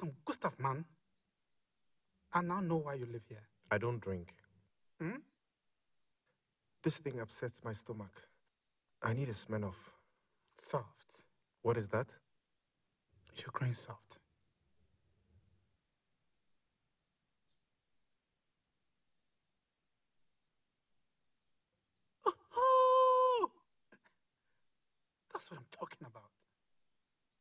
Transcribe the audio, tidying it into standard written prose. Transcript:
Listen, Gustav, man, I now know why you live here. I don't drink. Hmm? This thing upsets my stomach. I need a Smirnoff. Soft. What is that? Ukraine soft. Oh! That's what I'm talking about.